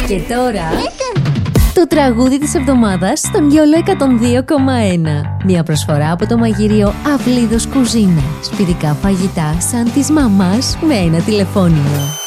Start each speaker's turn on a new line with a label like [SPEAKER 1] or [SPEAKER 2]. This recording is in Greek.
[SPEAKER 1] Και τώρα το τραγούδι της εβδομάδας στον Γιόλο 102,1. Μια προσφορά από το μαγειρίο Αυλίδος Κουζίνα. Σπιτικά φαγητά σαν της μαμάς με ένα τηλεφώνημα.